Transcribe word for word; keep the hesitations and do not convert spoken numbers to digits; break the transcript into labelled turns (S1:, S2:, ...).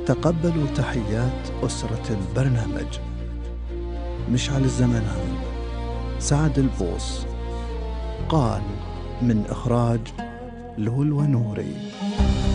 S1: تقبلوا تحيات أسرة البرنامج. مشعل الزمنان، سعد البوص. قال من إخراج لولو نوري.